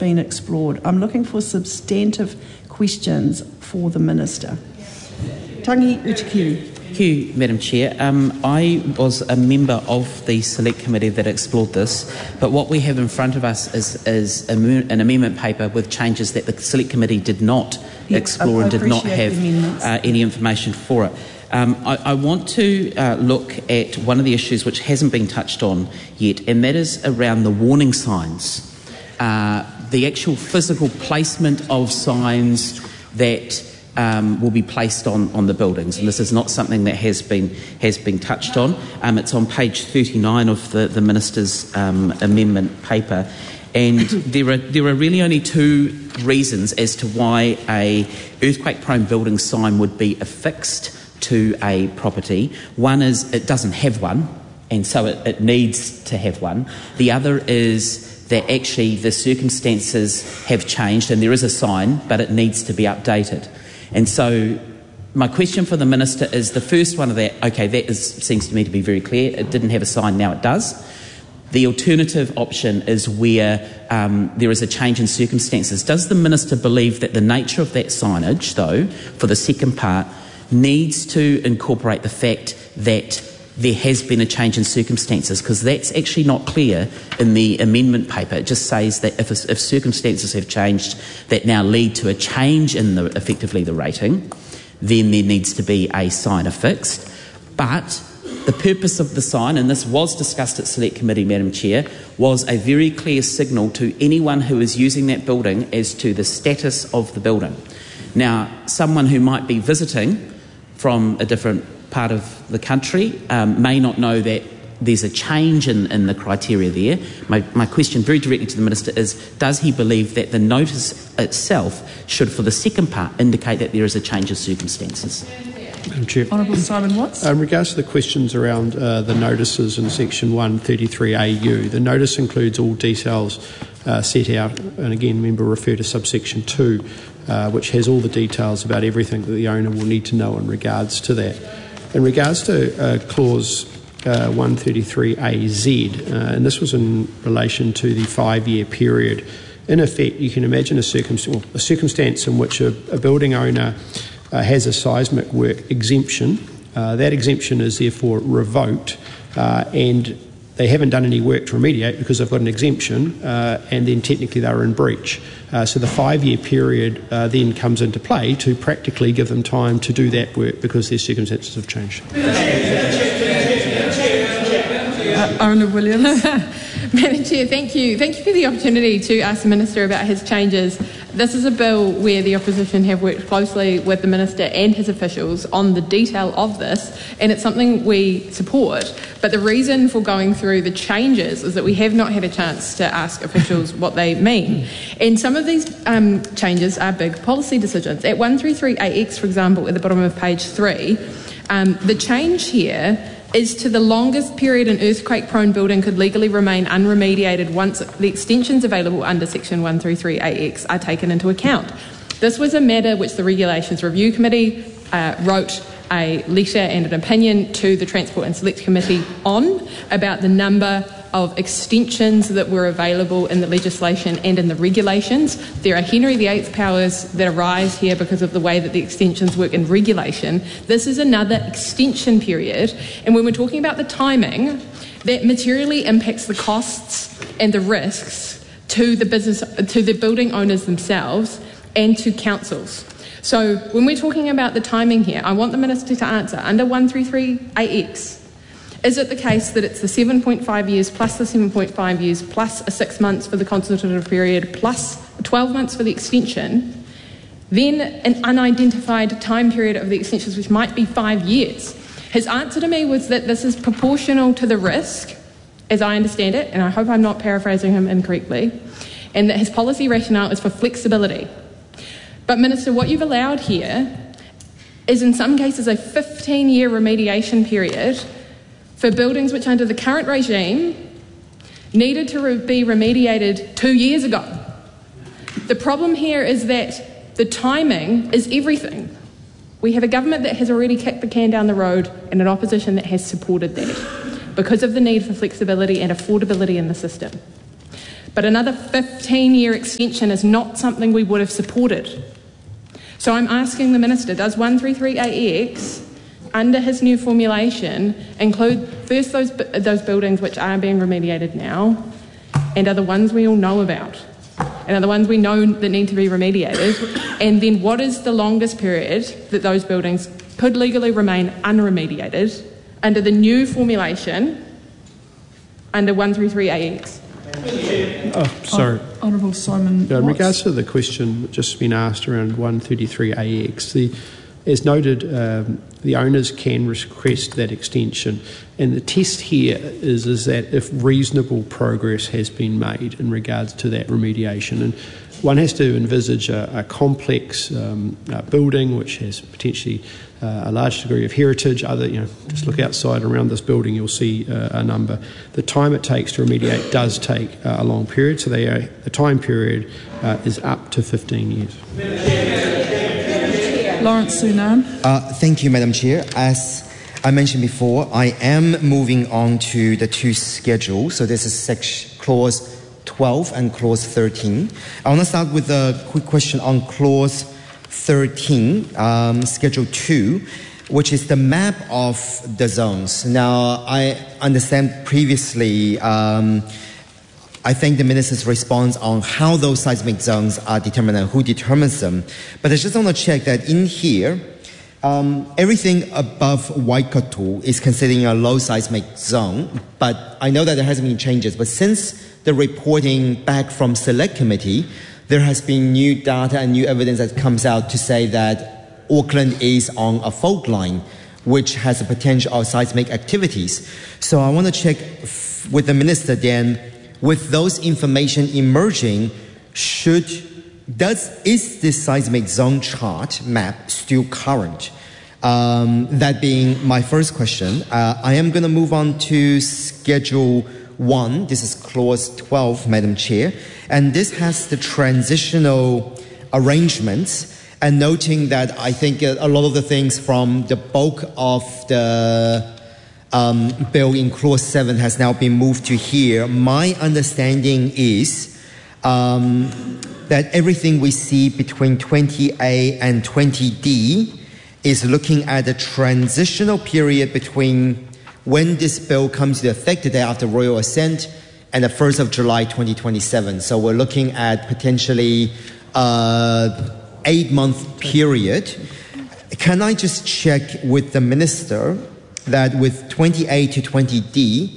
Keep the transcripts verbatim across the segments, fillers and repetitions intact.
been explored. I'm looking for substantive questions for the Minister. Tangi Utikiri. Thank you, Madam Chair. Um, I was a member of the Select Committee that explored this, but what we have in front of us is, is a, an amendment paper with changes that the Select Committee did not yes, explore and did not have uh, any information for it. Um, I, I want to uh, look at one of the issues which hasn't been touched on yet, and that is around the warning signs. Uh, the actual physical placement of signs that Um, will be placed on, on the buildings, and this is not something that has been has been touched on. Um, it's on page thirty-nine of the, the Minister's um, amendment paper, and there are there are really only two reasons as to why a earthquake-prone building sign would be affixed to a property. One is it doesn't have one, and so it, it needs to have one. The other is that actually the circumstances have changed and there is a sign, but it needs to be updated. And so my question for the Minister is the first one of that, okay, that is, seems to me to be very clear. It didn't have a sign, now it does. The alternative option is where um, there is a change in circumstances. Does the Minister believe that the nature of that signage, though, for the second part, needs to incorporate the fact that there has been a change in circumstances? Because that's actually not clear in the amendment paper. It just says that if, if circumstances have changed that now lead to a change in the, effectively the rating, then there needs to be a sign affixed. But the purpose of the sign, and this was discussed at Select Committee, Madam Chair, was a very clear signal to anyone who is using that building as to the status of the building. Now, someone who might be visiting from a different part of the country um, may not know that there's a change in, in the criteria there. My, my question very directly to the Minister is, does he believe that the notice itself should, for the second part, indicate that there is a change of circumstances? Madam Chair. Honourable Simon Watts. In regards to the questions around uh, the notices in section one thirty-three A U, the notice includes all details uh, set out, and again, member refer to subsection two, uh, which has all the details about everything that the owner will need to know in regards to that. In regards to uh, clause uh, one thirty-three A Z, uh, and this was in relation to the five-year period, in effect you can imagine a, circumst- well, a circumstance in which a, a building owner uh, has a seismic work exemption. Uh, that exemption is therefore revoked uh, and they haven't done any work to remediate because they've got an exemption uh, and then technically they're in breach. Uh, so the five-year period uh, then comes into play to practically give them time to do that work because their circumstances have changed. Uh, Arna Williams. Madam Chair, thank you. Thank you for the opportunity to ask the Minister about his changes. This is a bill where the opposition have worked closely with the Minister and his officials on the detail of this, and it's something we support. But the reason for going through the changes is that we have not had a chance to ask officials what they mean. And some of these um, changes are big policy decisions. At one thirty-three A X, for example, at the bottom of page three, um, the change here is to the longest period an earthquake-prone building could legally remain unremediated once the extensions available under section one thirty-three A X are taken into account. This was a matter which the Regulations Review Committee uh, wrote a letter and an opinion to the Transport and Select Committee on about the number of extensions that were available in the legislation and in the regulations. There are Henry the eighth powers that arise here because of the way that the extensions work in regulation. This is another extension period, and when we're talking about the timing, that materially impacts the costs and the risks to the business, to the building owners themselves and to councils. So when we're talking about the timing here, I want the Minister to answer, under one thirty-three A X, is it the case that it's the seven point five years plus the seven point five years plus a six months for the consultative period plus twelve months for the extension, then an unidentified time period of the extensions which might be five years? His answer to me was that this is proportional to the risk, as I understand it, and I hope I'm not paraphrasing him incorrectly, and that his policy rationale is for flexibility. But Minister, what you've allowed here is in some cases a fifteen-year remediation period for buildings which under the current regime needed to re- be remediated two years ago. The problem here is that the timing is everything. We have a government that has already kicked the can down the road and an opposition that has supported that because of the need for flexibility and affordability in the system. But another fifteen-year extension is not something we would have supported. So I'm asking the Minister, does one thirty-three A E X, under his new formulation, include first those, those buildings which are being remediated now, and are the ones we all know about, and are the ones we know that need to be remediated, and then what is the longest period that those buildings could legally remain unremediated under the new formulation under one thirty-three A E X? Oh, sorry. Oh, Honourable Simon Yeah, in Watts. regards to the question just been asked around one thirty-three A E X, the, as noted, um, the owners can request that extension, and the test here is, is that if reasonable progress has been made in regards to that remediation, and one has to envisage a, a complex um, uh, building which has potentially uh, a large degree of heritage. Other, you know, just look outside around this building, you'll see uh, a number. The time it takes to remediate does take uh, a long period, so they are, the time period uh, is up to fifteen years. Lawrence Sunan. Uh, thank you, Madam Chair. As I mentioned before, I am moving on to the two schedules. So this is section clause twelve and clause thirteen. I want to start with a quick question on clause thirteen, um, schedule two, which is the map of the zones. Now, I understand previously, um, I think the Minister's response on how those seismic zones are determined and who determines them. But I just want to check that in here, um, everything above Waikato is considered a low seismic zone. But I know that there hasn't been changes. But since the reporting back from Select Committee, there has been new data and new evidence that comes out to say that Auckland is on a fault line, which has a potential of seismic activities. So I want to check f- with the Minister then, with those information emerging, should does is this seismic zone chart map still current? Um, that being my first question. Uh, I am going to move on to Schedule one. This is Clause twelve, Madam Chair. And this has the transitional arrangements, and noting that I think a lot of the things from the bulk of the Um, bill in clause seven has now been moved to here. My understanding is um, that everything we see between twenty A and twenty D is looking at a transitional period between when this bill comes to effect the day after royal assent and the first of July twenty twenty-seven. So we're looking at potentially uh, eight month period. Can I just check with the Minister that with twenty A to twenty D,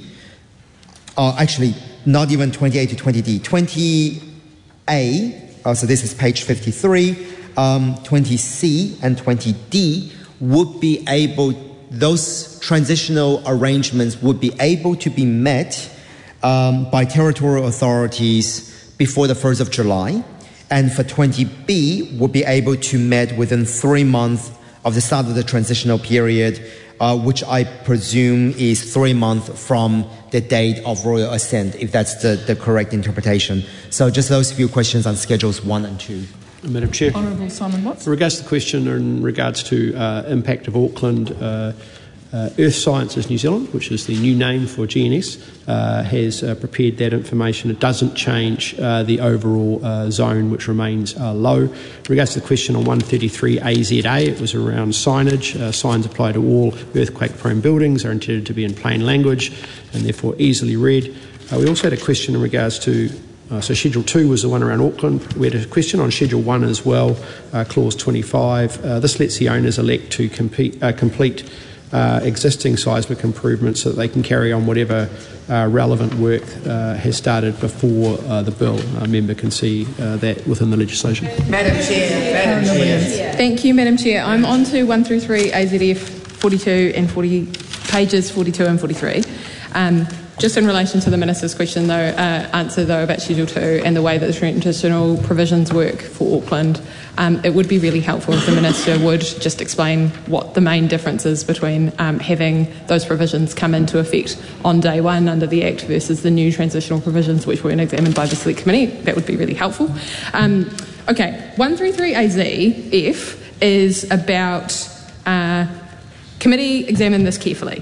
uh, actually not even twenty A to twenty D, twenty A, uh, so this is page fifty-three, um, twenty C and twenty D would be able, those transitional arrangements would be able to be met um, by territorial authorities before the first of July, and for twenty B would be able to met within three months of the start of the transitional period, Uh, which I presume is three months from the date of royal assent, if that's the, the correct interpretation. So just those few questions on schedules one and two. Madam Chair. Honourable Simon Watts. In regards to the question in regards to uh, impact of Auckland, uh, uh, Earth Sciences New Zealand, which is the new name for G N S, uh, has uh, prepared that information. It doesn't change uh, the overall uh, zone, which remains uh, low. In regards to the question on one thirty-three A Z A, it was around signage. Uh, signs apply to all earthquake-prone buildings, are intended to be in plain language and therefore easily read. Uh, we also had a question in regards to Uh, so Schedule two was the one around Auckland. We had a question on Schedule one as well, uh, Clause twenty-five. Uh, this lets the owners elect to compete, uh, complete uh, existing seismic improvements so that they can carry on whatever uh, relevant work uh, has started before uh, the bill. A member can see uh, that within the legislation. Madam Chair, Madam Chair. Thank you, Madam Chair. I'm on to one through three A Z F forty-two and forty, pages forty-two and forty-three. Um, Just in relation to the Minister's question, though, uh, answer though about Schedule two and the way that the transitional provisions work for Auckland, um, it would be really helpful if the Minister would just explain what the main difference is between um, having those provisions come into effect on day one under the Act versus the new transitional provisions which weren't examined by the Select Committee. That would be really helpful. Um, okay, one thirty-three A Z F is about uh, committee examine this carefully.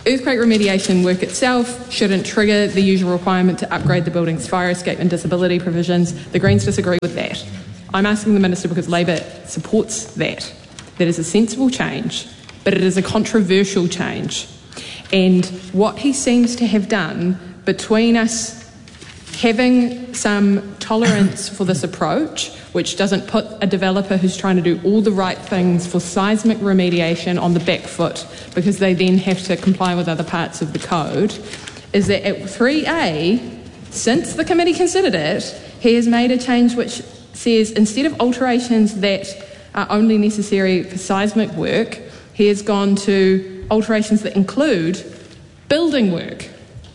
Earthquake remediation work itself shouldn't trigger the usual requirement to upgrade the building's fire escape and disability provisions. The Greens disagree with that. I'm asking the Minister because Labor supports that. That is a sensible change, but it is a controversial change. And what he seems to have done between us having some tolerance for this approach, which doesn't put a developer who's trying to do all the right things for seismic remediation on the back foot because they then have to comply with other parts of the code, is that at three A, since the committee considered it, he has made a change which says instead of alterations that are only necessary for seismic work, he has gone to alterations that include building work.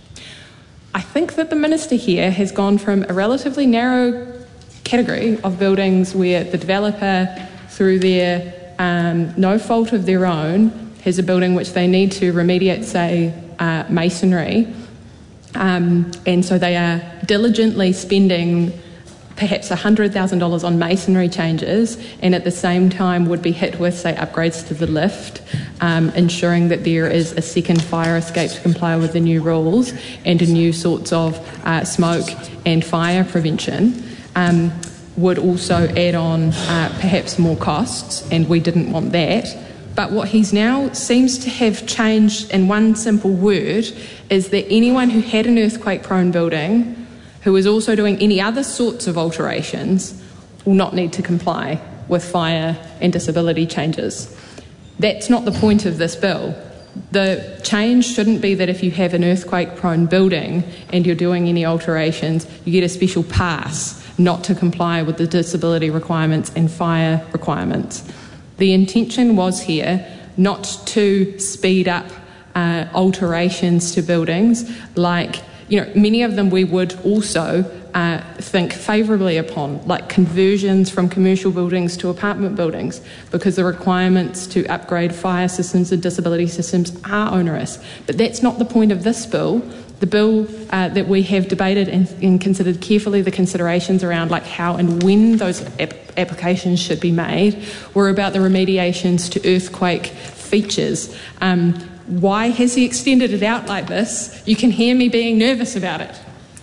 I think that the Minister here has gone from a relatively narrow category of buildings where the developer, through their um, no fault of their own, has a building which they need to remediate, say, uh, masonry, um, and so they are diligently spending perhaps one hundred thousand dollars on masonry changes and at the same time would be hit with, say, upgrades to the lift, um, ensuring that there is a second fire escape to comply with the new rules and a new sorts of uh, smoke and fire prevention, um, would also add on uh, perhaps more costs, and we didn't want that. But what he's now seems to have changed in one simple word is that anyone who had an earthquake-prone building who is also doing any other sorts of alterations will not need to comply with fire and disability changes. That's not the point of this bill. The change shouldn't be that if you have an earthquake-prone building and you're doing any alterations, you get a special pass not to comply with the disability requirements and fire requirements. The intention was here not to speed up uh, alterations to buildings like, you know, many of them we would also uh, think favourably upon, like conversions from commercial buildings to apartment buildings, because the requirements to upgrade fire systems and disability systems are onerous. But that's not the point of this bill. The bill uh, that we have debated and, and considered carefully the considerations around like how and when those ap- applications should be made were about the remediations to earthquake features. Um, Why has he extended it out like this? You can hear me being nervous about it.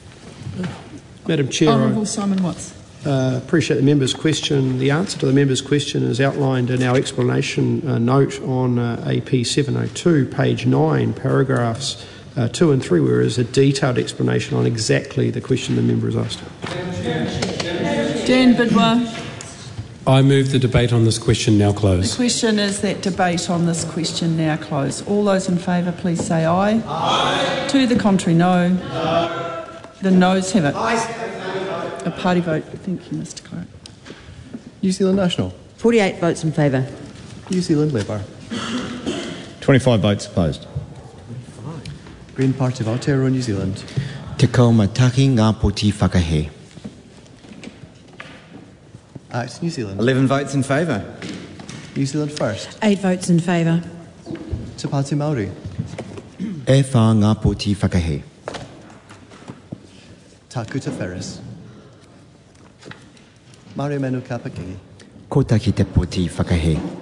Madam Chair, Honourable I Simon Watts. uh, appreciate the member's question. The answer to the member's question is outlined in our explanation uh, note on uh, A P seven oh two, page nine, paragraphs uh, two and three, where there is a detailed explanation on exactly the question the member has asked. Dan Bidwell. I move the debate on this question now close. The question is that debate on this question now close. All those in favour, please say aye. Aye. To the contrary, no. No. The noes have it. Aye. A party vote. Thank you, Mr Clark. New Zealand National. forty-eight votes in favour. New Zealand Labour. twenty-five votes opposed. Green Party of Aotearoa New Zealand. Te kaumataki ngā poti whakahe. Act New Zealand. eleven votes in favour. New Zealand First. Eight votes in favour. Te Pāti Māori. E whā ngā poti whakahe. Takuta Ferris. Mario Manu Kapakini. Ko taki te poti whakahe.